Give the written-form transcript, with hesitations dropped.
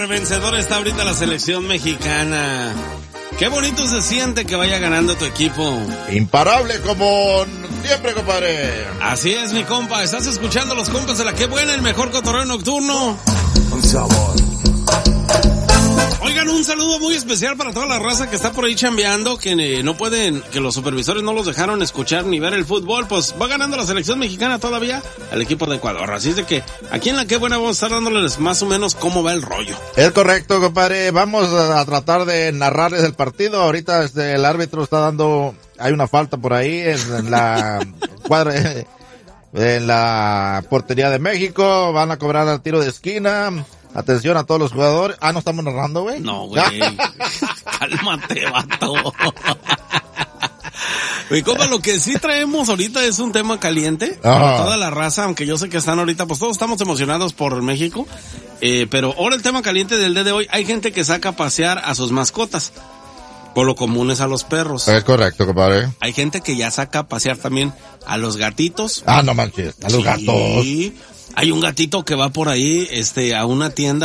vencedor está ahorita la selección mexicana. Qué bonito se siente que vaya ganando tu equipo. Imparable como siempre, compadre. Así es, mi compa. Estás escuchando los compas de la Qué Buena, el mejor cotorreo nocturno. Con sabor. Oigan, un saludo muy especial para toda la raza que está por ahí chambeando, que no pueden, que los supervisores no los dejaron escuchar ni ver el fútbol. Pues va ganando la selección mexicana todavía al equipo de Ecuador. Así es de que aquí en la Qué Buena vamos a estar dándoles más o menos cómo va el rollo. Es correcto, compadre. Vamos a tratar de narrarles el partido. Ahorita el árbitro está dando, hay una falta por ahí en la cuadra, en la portería de México. Van a cobrar al tiro de esquina. Atención a todos los jugadores. Ah, ¿no estamos narrando, güey? No, güey. Cálmate, vato. Mi compa, lo que sí traemos ahorita es un tema caliente para toda la raza, aunque yo sé que están ahorita, pues todos estamos emocionados por México, pero ahora el tema caliente del día de hoy, hay gente que saca a pasear a sus mascotas, por lo común es a los perros. Es correcto, compadre. Hay gente que ya saca a pasear también a los gatitos. Ah, no manches, a los gatos. Hay un gatito que va por ahí, a una tienda